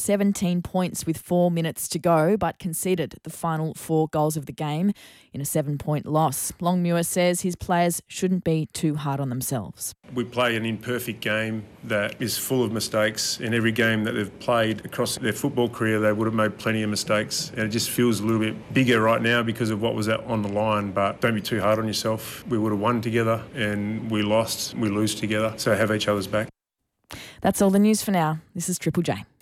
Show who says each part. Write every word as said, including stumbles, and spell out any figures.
Speaker 1: seventeen points with four minutes to go, but conceded the final four goals of the game in a seven-point loss. Longmuir says his players shouldn't be too hard on themselves.
Speaker 2: We play an imperfect game that is full of mistakes. In every game that they've played across their football career, they would have made plenty of mistakes. And it just feels a little bit bigger right now because of what was on the line. But don't be too hard on yourself. We would have won together and we lost, we lose together. So have each other's back.
Speaker 1: That's all the news for now. This is Triple J.